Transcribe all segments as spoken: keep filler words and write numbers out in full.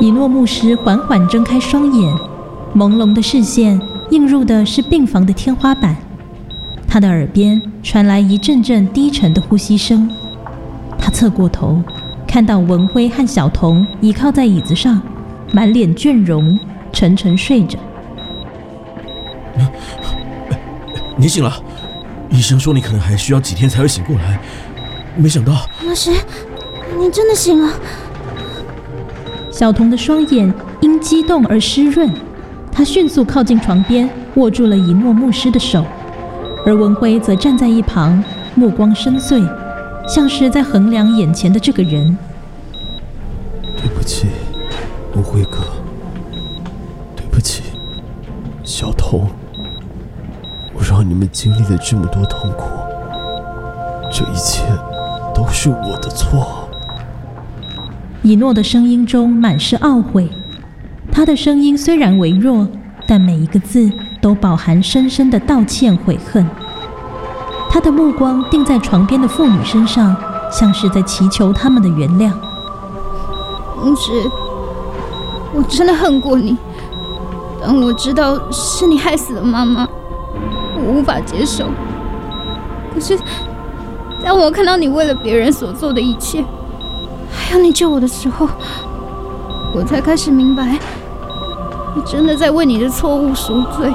以诺牧师缓缓睁开双眼，朦胧的视线映入的是病房的天花板，他的耳边传来一阵阵低沉的呼吸声。他侧过头，看到文辉和小童倚靠在椅子上，满脸倦容，沉沉睡着。 你醒了，医生说你可能还需要几天才会醒过来，没想到。 老师，你真的醒了。 小童的双眼因激动而湿润，他迅速靠近床边，握住了以诺牧师的手，而文辉则站在一旁，目光深邃，像是在衡量眼前的这个人。 对不起，文辉哥，对不起，小童，我让你们经历了这么多痛苦，这一切都是我的错。 以诺的声音中满是懊悔，他的声音虽然微弱，但每一个字都饱含深深的道歉悔恨。他的目光定在床边的妇女身上，像是在祈求他们的原谅。 牧师，我真的恨过你，但我知道是你害死了妈妈，我无法接受。可是当我看到你为了别人所做的一切，还有你救我的时候，我才开始明白，你真的在为你的错误赎罪。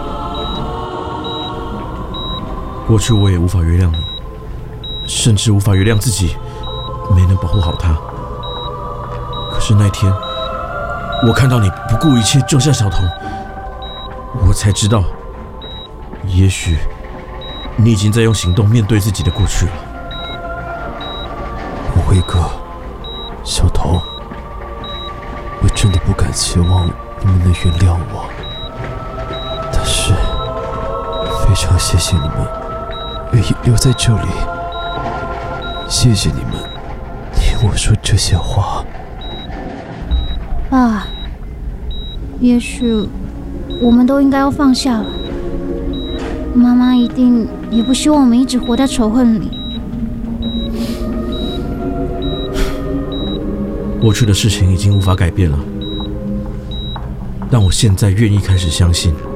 过去我也无法原谅你，甚至无法原谅自己没能保护好他。可是那天，我看到你不顾一切救下小童，我才知道，也许你已经在用行动面对自己的过去了。 文辉哥，小童，我真的不敢期望你们能原谅我，但是非常谢谢你们愿意留在这里，谢谢你们听我说这些话。 爸，也许我们都应该要放下了。妈妈一定也不希望我们一直活在仇恨里。 过去的事情已经无法改变了，但我现在愿意开始相信，